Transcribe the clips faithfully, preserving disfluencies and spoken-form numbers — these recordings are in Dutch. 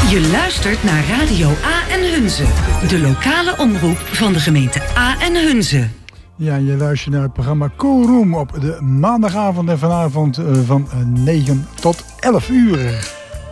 Je luistert naar Radio A en Hunze, de lokale omroep van de gemeente A en Hunze. Ja, je luistert naar het programma Cool Room op de maandagavond en vanavond van negen tot elf uur.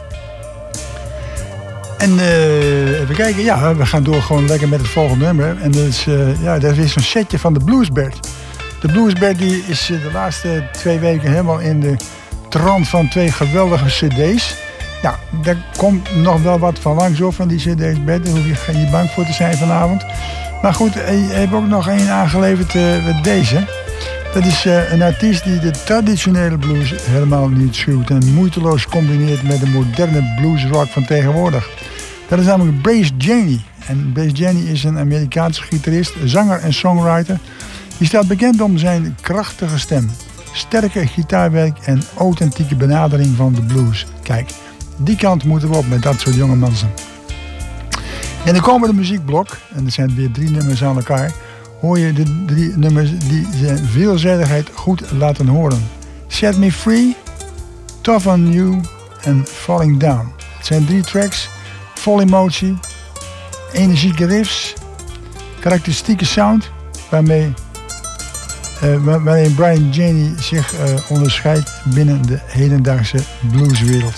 En uh, even kijken, ja, we gaan door gewoon lekker met het volgende nummer. En dat is, uh, ja, dat is weer zo'n setje van de Bluesbird. De Bluesbird die is de laatste twee weken helemaal in de trant van twee geweldige cd's. Nou, daar komt nog wel wat van langs hoor, van die cd's, Bert. Daar hoef je geen bang voor te zijn vanavond. Maar goed, je hebt ook nog één aangeleverd uh, met deze. Dat is uh, een artiest die de traditionele blues helemaal niet schuwt en moeiteloos combineert met de moderne bluesrock van tegenwoordig. Dat is namelijk Brace Janey. En Brace Janey is een Amerikaanse gitarist, zanger en songwriter. Die staat bekend om zijn krachtige stem, sterke gitaarwerk en authentieke benadering van de blues. Kijk, die kant moeten we op met dat soort jonge mensen. In de komende muziekblok, en er zijn weer drie nummers aan elkaar, hoor je de drie nummers die zijn veelzijdigheid goed laten horen. Set Me Free, Tough on You en Falling Down. Het zijn drie tracks, vol emotie, energieke riffs, karakteristieke sound, waarmee, uh, waarin Brian Janey zich uh, onderscheidt binnen de hedendaagse blueswereld.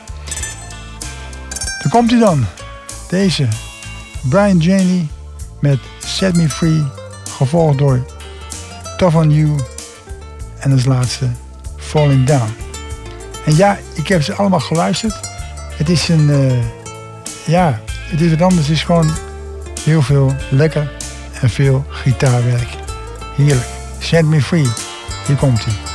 Daar komt hij dan, deze Brian Janey met Set Me Free, gevolgd door Tough on You en als laatste Falling Down. En ja, ik heb ze allemaal geluisterd. Het is een, uh, ja, het is wat anders. Het is gewoon heel veel lekker en veel gitaarwerk. Heerlijk. Set Me Free. Hier komt hij.